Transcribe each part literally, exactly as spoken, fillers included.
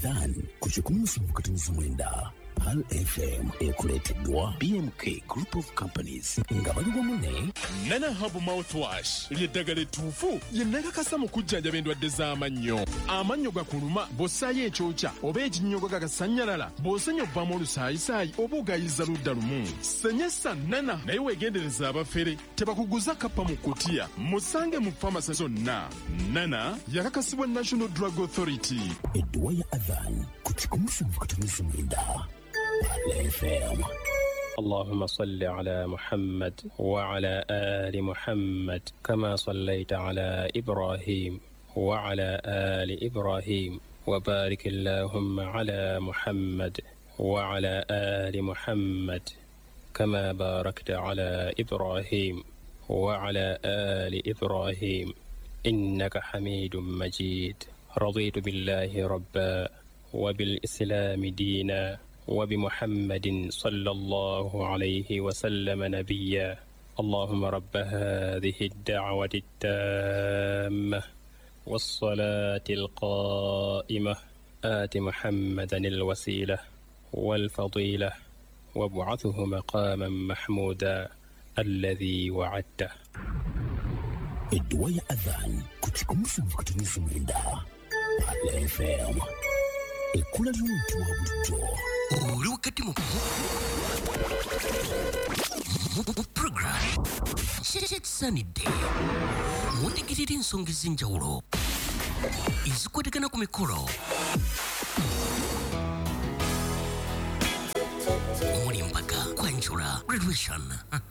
Then kuchikumu kutuniza mwenda Pal F M ekuleteddwa B M K Group of Companies nga bali wamu Nana Hub Mouthwash ly'eddagala ettuufu ye nakakasa mu kujjanjaba endwadde z'amannyo. Amannyo gakuluma bw'ossaayo ekyokya oba ekinnyogo gagasannyalala bw'osenya obbamu olusaayisaayi oba ogayiza ludda lumu. Senyesa Nana naye weegendereza abafere tebakuguza kappa mu kutiya. Musange mu famasi zonna. Nana yakakasibwa National Drug Authority. Edduwa ya Adhan kuchikumu kutuniza mwenda Pal F M. اللهم صل على محمد وعلى آل محمد كما صليت على إبراهيم وعلى آل إبراهيم وبارك اللهم على محمد وعلى آل محمد كما باركت على إبراهيم وعلى آل إبراهيم إنك حميد مجيد. رضيت بالله ربا وبالإسلام دينا وبمحمد صلى الله عليه وسلم نبيا. اللهم رب هذه الدعوة التامة والصلاة القائمة آت محمدا الوسيلة والفضيلة وابعثه مقاما محمودا الذي وعدته. Edduwa ya Adhan kuchikumu kutuniza mwenda Pal F M. Ekula ly'omuntu wa bulijjo. Oli wakati mu program kyekisanidde mutegerera ensonga ez'enjawulo ezikwatagana ku mikolo omuli empaka kwanjula graduation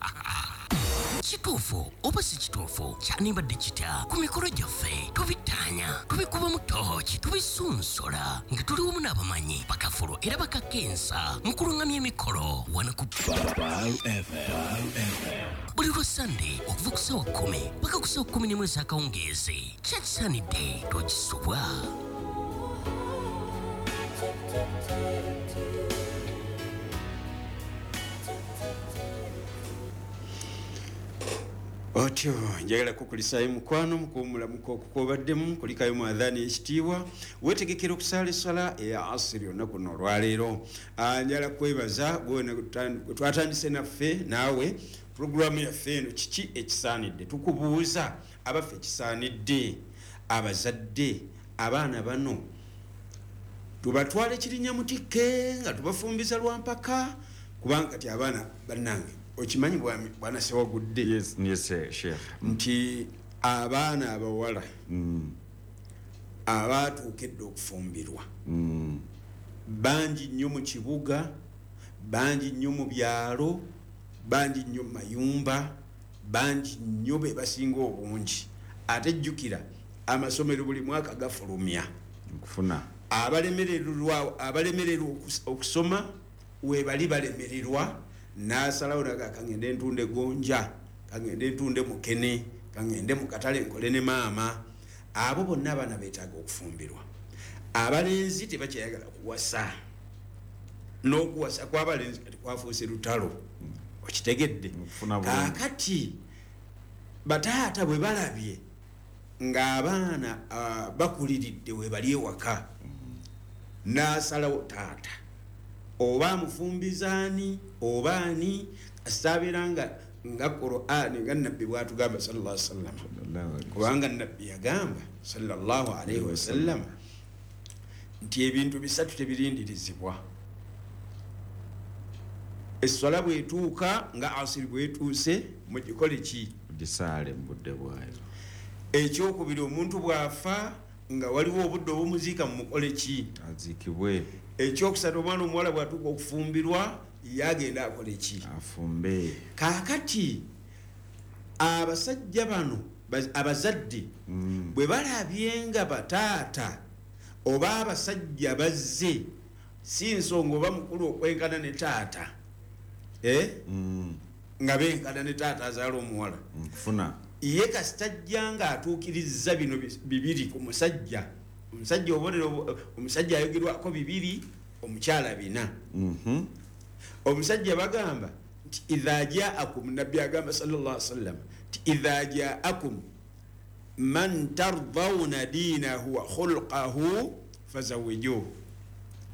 kituufu oba si kituufu kyandibadde kitya ku mikolo gyaffe tubitaanya tubikuba mu tooki tubisunsola nga tuli wamu n'abamanyi bakafulu era bakakensa mu kulungamya emikolo wano ku Pal F M. buli lwa Sunday okuva ku ssaawa kkumi paka ku ssaawa kkumi n'emu ez'akawungeezi kyekisanidde togisubwa. Otyo njagala kukulisaayo mukwano mukuumula mukokukobaddemu kulikayo mu adhaani ekitiibwa weetegekera okusaala essala eya asiri olunaku luno olwaleero. Njagala kwebaza gwena twatandise naffe naawe puroguramu yaffe eno kiki ekisaanidde tukubuuza abaffe ekisaanidde abazadde abaana bano tubatwale kirinnya mutikke nga tubafumbiza lwampaka kubanga kati abaana bannange okimanyi bwana sewagudde. Yes, yes, Sheikh. Nti abaana abawala mm. abatuukedde okufumbirwa mm. bangi nnyo mu kibuga, bangi nnyo mu byalo, bangi nnyo mu mayumba, bangi nnyo be basinga obungi. Ate jjukira amasomero buli mwaka gafulumya okufuna abalemererwa abalemererwa okusoma we bali balemererwa nasalawo naga kangende ntunde gonja kangende ntunde mukene kangende mukatale nkole ne maama. Abo bonna abana beetaaga okufumbirwa. Abalenzi tebakyayagala kuwasa n'okuwasa kw'abalenzi kati kwafuuse lutalo okitegedde. Kaakati bataata bwe balabye ng'abaana uh, bakuliridde we bali ewaka n'asalawo taata oba mufumbizaani obaani asaabira nga nga Qur'ani nga nabbi bwatugamba sallallahu alaihi wasallam kubanga nabbi yagamba sallallahu alaihi wasallam nti ebintu bisatu tebirindirizibwa. Essala bwetuuka nga asiri bwetuuse mugikole ki disaale mbudde bwayo. Ekyokubiri omuntu bwafa nga waliwo obudde obumuziika mumukole ki azikibwe. Ekyokusatu omwana omuwala bwatuuka okufumbirwa yagenda akole ki afumbe. Kaakati abasajja bano abazadde mm. bwe balabye nga bataata oba abasajja bazze si nsonga oba mukulu okwenkana ne taata eh? mm. nga benkana ne taata azaala omuwala nfuna mm. ye kasitajja nga atuukirizza bino bibiri ku musajja. Omusajja obonero omusajja ayogerwako bibiri omukyala bina. Mhm. Omusajja bagamba nti idha ja'akum nabbi agamba sallallahu alaihi wasallam nti idha ja'akum man tardawna dinahu wa khulqahu fazawijuhu.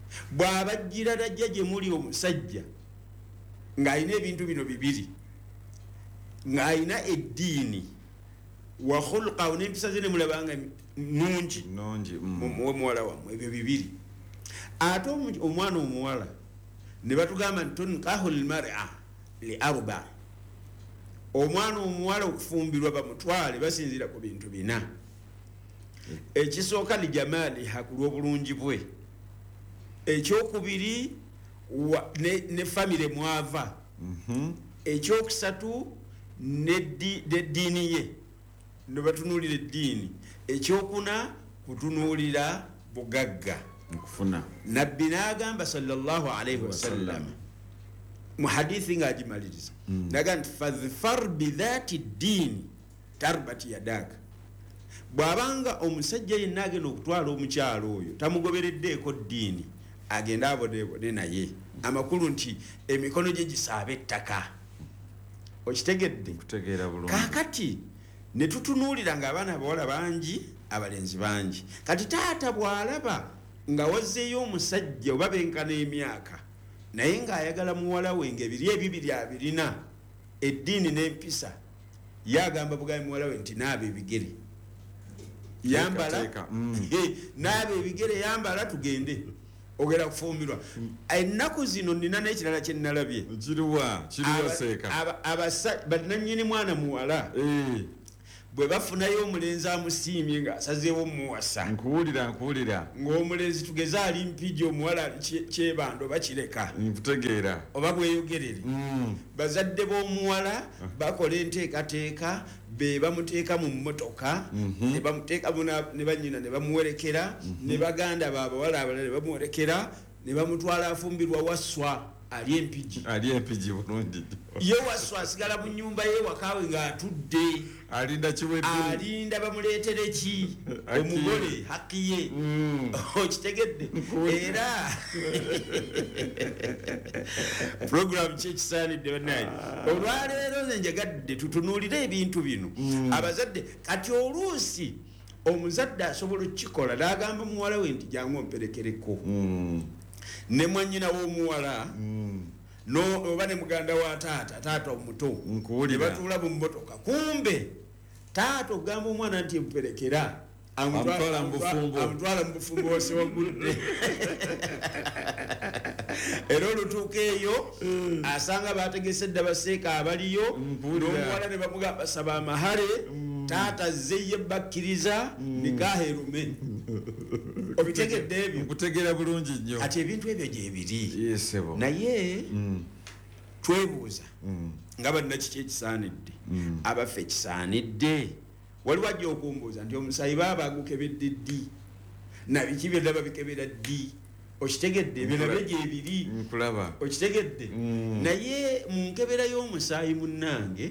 bw'abajjira rajja gye muli omusajja ng'alina ebintu bino bibiri ng'alina eddiini wa khulqahu n'empisa ze ne mulabanga nungi muwe muwala wammwe ebyo bibiri ate omwana omuwala ne batugamba nti tunkahu lmar'a li arba omwana omuwala okufumbirwa bamutwale basinzira ku bintu bina ekisooka li jamaliha ku lw'obulungi bwe ekyokubiri ne famire mwava ekyokusatu n'eddiini ye ne batunuulira eddiini ekyokuna kutunuulira bugagga nkufuna nabbi n'agamba sallallahu alaihi wasallam mu hadithi ng'agimaliriza naga nti fadhfar bidhati ddiini tarbati yadaka bw'abanga omusajja yenna agenda okutwala omukyalo oyo tamugobereddeeko ddiini agenda abonebone naye amakulu nti emikono gye gisaabe ettaka okitegedde kaakati ne tutunuulira ng'abaana abawala bangi abalenzi bangi kati taata bw'alaba nga wazzeeyo omusajja oba benkana emyaka naye ng'ayagala muwala we ng'ebiri ebibiri abirina eddiini n'empisa yagamba bugambi muwala we nti naaba ebigere yambala naaba ebigere yambala tugende ogera kufumbirwa ennaku zino nina n'ekirala kye nnalabye kiriwa kiriwa seeka bannannyini mwana muwala bwe bafunayo omulenzi amusiimye ng'asazeewo muwasa nkuwulira nkuwulira ng'omulenzi tugeze ali mpigi omuwala kyebando bakireka nkutegeera oba bweyogerere bazadde b'omuwala bakola enteekateeka be bamuteeka mu mmotoka ne bamuteeka ne bannyina ne bamuwerekera ne baganda baabawala abalala ne bamuwerekera ne bamutwala afumbirwa wasswa ali empigi ali empigi bulungi ye wasswa asigala mu nnyumba ye wakaawe ng'atudde alinda kiwedde alinda bamuleetere ki omugole haki ye okitegedde era program ki ekisaanidde bannaye olwaleero nze njagadde tutunuulire ebintu bino abazadde kati oluusi omuzadde asobola okukikola n'agamba muwala we nti jangu omperekereko ne mwannyina w'omuwala oba ne muganda wa taata taata omuto ne batuula mu mmotoka kumbe taata okugamba omwana nti emperekera amutwala mu bufumbo wase wagudde era olutuuka eyo asanga bategese dda baseeka abaliyo n'omuwala ne bamugamba saba amahale taata zeye bakkiriza nikaha erume obitegedde ebyo nkutegeera bulungi nnyo ati ebintu ebyo gyebiri naye twebuuza nga bannakiki ekisaanidde abaffe ekisaanidde waliwo ajja okumbuuza nti omusayi baaba agukebedde ddi nabiki byonna babikebera ddi okitegedde ebyo nabyo gyebiri okitegedde naye mu nkebera y'omusaayi munnange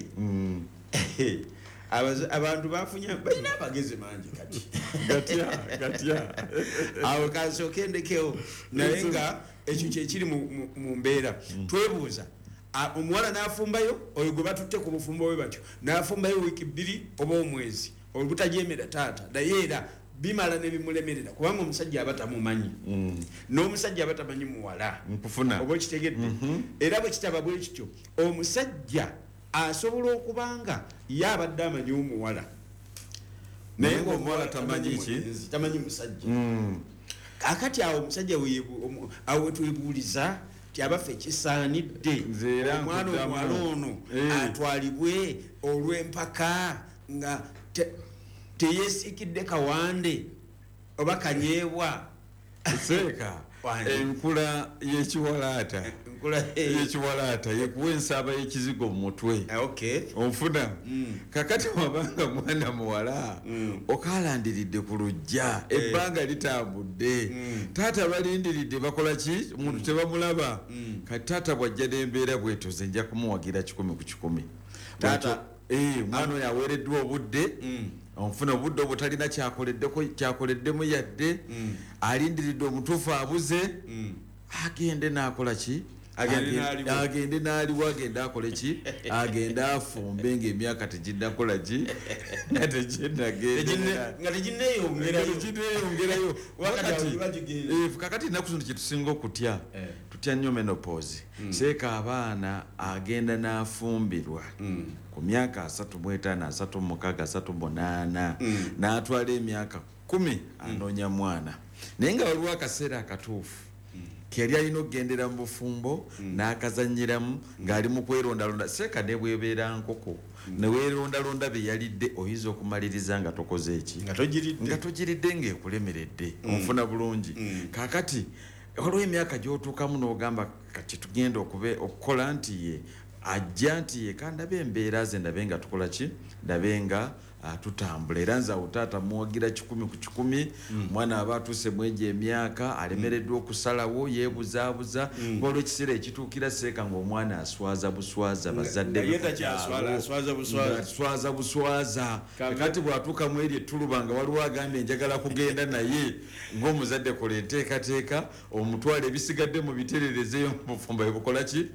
abantu bafunye balina amagezi mangi kati gatya gatya awo kansooke ndekewo naye nga ekyo kyekiri mu mbeera twebuuza omuwala n'afumbayo oyo gwe batutte ku bufumbo bwe batyo n'afumbayo wiiki bbiri oba omwezi olubutajeemera taata naye era bimala ne bimulemerera kubanga omusajja aba tamumanyi n'omusajja aba tamanyi muwala oba okitegedde era bwe kitaba bwe kityo omusajja asobola okubanga ye abadde amanyi omuwala naye ngaomuwala tamanyi musajja kakati awo omusajja awo wetwebuuliza ti abaffe ekisaanidde omwana omuwala ono atwalibwe olw'empaka nga teyesiikidde kawande oba kanyeebwa seeka enkula y'ekiwalaata yekiwalaata yekuwa ensaaba y'ekizigo mu mutwe onfuna kakati wabanga mwana muwala okalandiridde ku lujja ebbanga litambudde taata balindiridde bakola ki omuntu tebamulaba kati taata bwajja n'embeera bweto ze nja kumuwagira kikumi ku kikumi mwana oyo aweereddwa obudde onfuna obudde obutalina kyakoleddemu yadde alindiridde omutuufu abuze agende n'akola ki agende n'aliwo agende akole ki agende afumbe ng'emyaka teginnakola ki nga teginneyongerayo kakati ennaku zino kyetusinga okutya tutya nnyo menopause seeka abaana agenda n'afumbirwa ku myaka asatu mu etaano asatu mu mukaaga asatu mu munaana n'atwala emyaka kumi anoonya mwana naye nga waliwo akaseera akatuufu keyali alina okugendera mu bufumbo n'akazanyiramu ng'ali mu kwerondalonda seeka ne bwebeera nkoko ne weerondalonda be yalidde oyinza okumaliriza nga tokoze eki nga togiridde ng'ekulemeredde onfuna bulungi kaakati waliwo emyaka gy'otuukamu n'ogamba kati tugenda okukola nti ye ajja nti ye kandabe embeera ze ndabe nga tukola ki ndabe nga tutambula era nze awo taata muwagira kikumi ku kikumi mwana aba atuuse mwegyo emyaka alemereddwa okusalawo yeebuzaabuza ng'olwo ekiseera ekituukira seeka ng'omwana aswaza buswaza bazadde aswaza buswaza kati bw'atuuka mu eri ettuluba nga waliwo agambye njagala kugenda naye ng'omuzadde kola enteekateeka omutwala ebisigadde mu bitererezeyo mu bufumbo bukola ki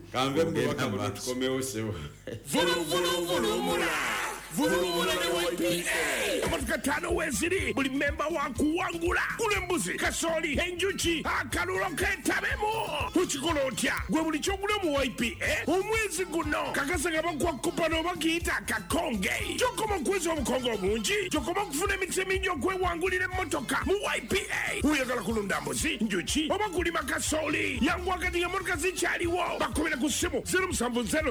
Vulumula ne Y P A amatuka ttaano weeziri buli memba wakuwangula gula embuzi kasooli enjuki akalulu keetabemu tukikola otya gwe buli kyogula mu Y P A omwezi guno kakasa nga bakuwa kupano bakiyita akakonge kyokoma okuweza obukonge obungi kyokoma okufuna emikisa emingi okwewangulira emmotoka mu Y P A oyagala kulunda mbuzi njuki oba kulima kasooli yangu wakati nga emmotoka zikyaliwo bakubira ku ssimu zero musanvu zero